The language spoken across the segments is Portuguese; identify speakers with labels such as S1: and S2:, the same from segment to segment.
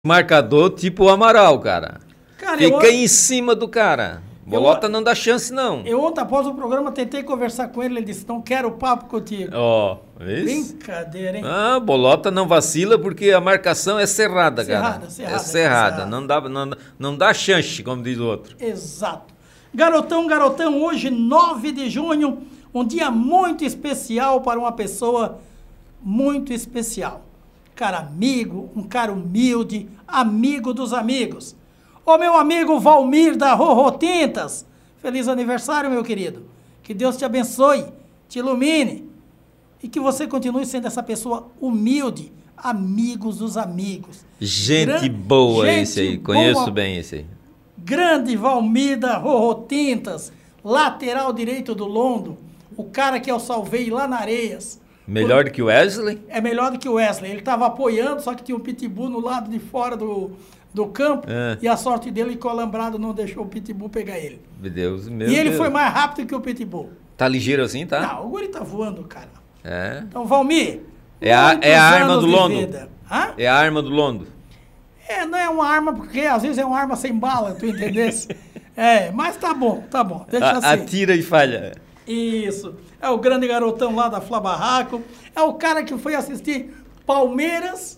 S1: Marcador tipo o Amaral, cara. Fica
S2: ontem,
S1: em cima do cara. Bolota não dá chance, não.
S2: Eu ontem, após o programa, tentei conversar com ele. Ele disse, não quero papo contigo.
S1: Ó, isso.
S2: Brincadeira, hein?
S1: Ah, Bolota não vacila porque a marcação é cerrada, cara.
S2: Cerrada.
S1: É cerrada. Não dá chance, como diz o outro.
S2: Exato. Garotão, hoje, 9 de junho, um dia muito especial para uma pessoa muito especial. Cara amigo, um cara humilde, amigo dos amigos. Ô meu amigo Valmir da Rorô Tintas, feliz aniversário, meu querido. Que Deus te abençoe, te ilumine e que você continue sendo essa pessoa humilde, amigos dos amigos.
S1: Gente boa esse aí, conheço bem esse aí.
S2: Grande Valmir da Rorô Tintas, lateral direito do Londo, o cara que eu salvei lá na Areias.
S1: Melhor do que o Wesley?
S2: É melhor do que o Wesley. Ele estava apoiando, só que tinha um pitbull no lado de fora do campo. E a sorte dele que o alambrado não deixou o pitbull pegar ele.
S1: Meu Deus.
S2: E ele foi mais rápido que o pitbull.
S1: Tá ligeiro assim, tá?
S2: Não, o guri tá voando, cara.
S1: É.
S2: Então, Valmir,
S1: é a arma do Londo.
S2: Hã?
S1: É a arma do Londo.
S2: Não é uma arma, porque às vezes é uma arma sem bala, tu entendesse? Mas tá bom. Deixa assim.
S1: Atira e falha.
S2: Isso. É o grande garotão lá da Flá Barraco. É o cara que foi assistir Palmeiras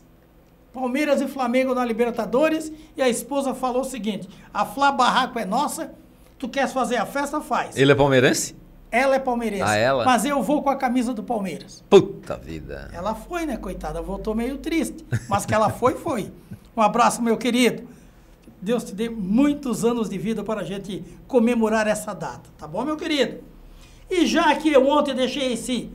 S2: e Flamengo na Libertadores. E a esposa falou o seguinte: a Flá Barraco é nossa, tu queres fazer a festa, faz.
S1: Ele é palmeirense?
S2: Ela é palmeirense.
S1: Ah, ela?
S2: Mas eu vou com a camisa do Palmeiras.
S1: Puta vida.
S2: Ela foi, né, coitada? Voltou meio triste. Mas que ela foi. Um abraço, meu querido. Deus te dê muitos anos de vida para a gente comemorar essa data. Tá bom, meu querido? E já que eu ontem deixei esse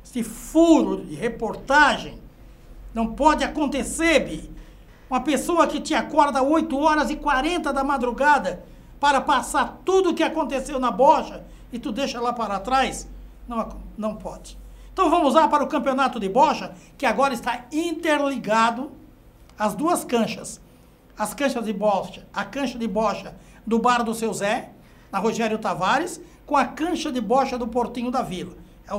S2: furo de reportagem, não pode acontecer, Bi. Uma pessoa que te acorda 8h40 da madrugada para passar tudo o que aconteceu na bocha e tu deixa lá para trás, não pode. Então vamos lá para o campeonato de bocha, que agora está interligado as duas canchas. As canchas de bocha, a cancha de bocha do Bar do Seu Zé, na Rogério Tavares, com a cancha de bocha do Portinho da Vila.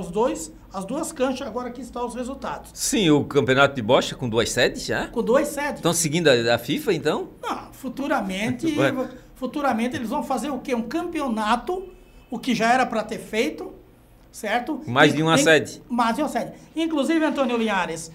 S2: As duas canchas, agora que estão os resultados.
S1: Sim, o campeonato de bocha com 2 sedes já?
S2: Com 2 sedes.
S1: Estão seguindo a FIFA, então?
S2: Não, futuramente eles vão fazer o quê? Um campeonato, o que já era para ter feito, certo?
S1: Mais de uma sede.
S2: Mais de uma sede. Inclusive, Antônio Linhares,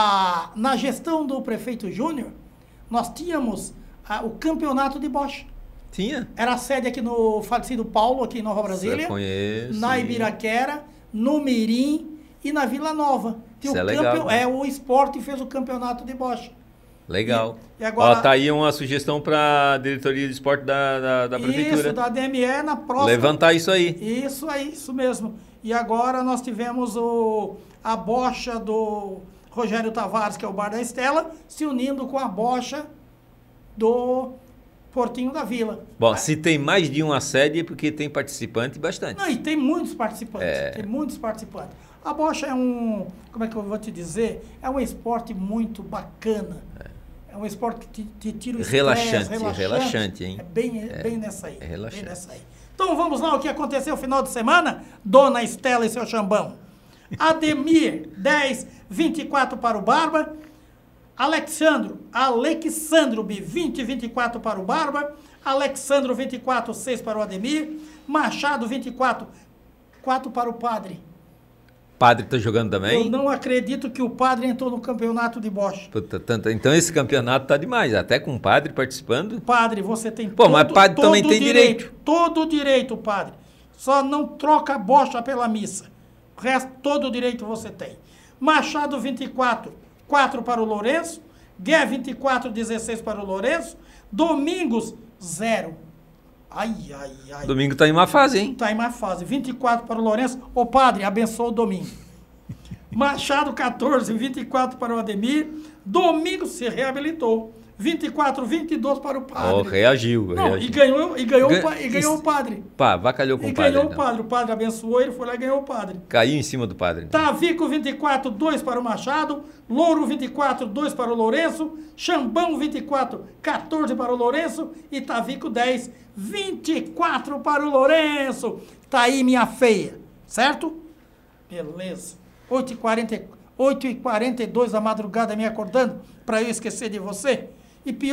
S2: na gestão do prefeito Júnior, nós tínhamos o campeonato de bocha.
S1: Tinha?
S2: Era a sede aqui no falecido Paulo, aqui em Nova Brasília.
S1: Eu conheço.
S2: Na Ibiraquera, no Mirim e na Vila Nova.
S1: Isso é legal.
S2: O esporte fez o campeonato de bocha.
S1: Legal.
S2: E agora,
S1: tá aí uma sugestão para a diretoria de esporte da prefeitura.
S2: Isso, da DME na próxima.
S1: Levantar isso aí.
S2: Isso mesmo. E agora nós tivemos a bocha do Rogério Tavares, que é o Bar da Estela, se unindo com a bocha do Portinho da Vila.
S1: Bom, se tem mais de uma sede é porque tem participante bastante.
S2: Não, e tem muitos participantes. A bocha é como é que eu vou te dizer? É um esporte muito bacana. É um esporte que te tira o estresse.
S1: Relaxante, hein?
S2: É bem nessa aí.
S1: É relaxante.
S2: Bem nessa aí. Então vamos lá, o que aconteceu no final de semana? Dona Estela e seu chambão. Ademir, 10, 24 para o Barba. Alexandro, 20, 24 para o Barba. Alexandro, 24, 6 para o Ademir. Machado, 24, 4 para o Padre.
S1: Padre tá jogando também?
S2: Eu não acredito que o Padre entrou no campeonato de bocha.
S1: Então esse campeonato tá demais, até com o Padre participando.
S2: Padre, você tem
S1: mas Padre também tem direito.
S2: Todo o direito, Padre. Só não troca a bocha pela missa. O resto, todo o direito você tem. Machado, 24, 4 para o Lourenço. Gué, 24, 16 para o Lourenço. Domingos, 0. Ai.
S1: Domingo tá em má fase, hein?
S2: Tá em má fase. 24 para o Lourenço. Ô, Padre, abençoa o domingo. Machado, 14, 24 para o Ademir. Domingo se reabilitou. 24, 22 para o Padre.
S1: Reagiu.
S2: E ganhou o Padre.
S1: Vacalhou com o Padre.
S2: Ganhou o Padre. O Padre abençoou, ele foi lá e ganhou o Padre.
S1: Caiu em cima do Padre. Então.
S2: Tavico, 24, 2 para o Machado. Louro, 24, 2 para o Lourenço. Chambão, 24, 14 para o Lourenço. E Tavico, 10, 24 para o Lourenço. Tá aí, minha feia. Certo? Beleza. 8h42 da madrugada me acordando para eu esquecer de você. E pior